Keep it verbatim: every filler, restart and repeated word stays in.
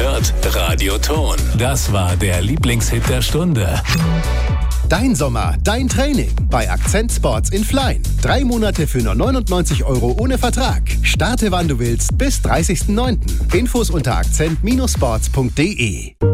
hört Radio Ton. Das war der Lieblingshit der Stunde. Dein Sommer, dein Training bei Akzent Sports in Flein. Drei Monate für nur neunundneunzig Euro ohne Vertrag. Starte wann du willst bis dreißigsten neunten Infos unter akzent Bindestrich sports punkt de.